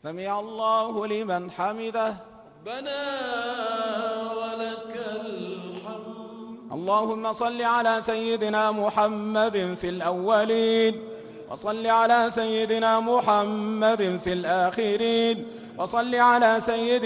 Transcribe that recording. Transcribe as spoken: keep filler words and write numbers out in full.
سمع الله لمن حمده. ربنا ولك الحمد. اللهم صل على سيدنا محمد في الأولين، وصل على سيدنا محمد في الآخرين، وصل على سيدنا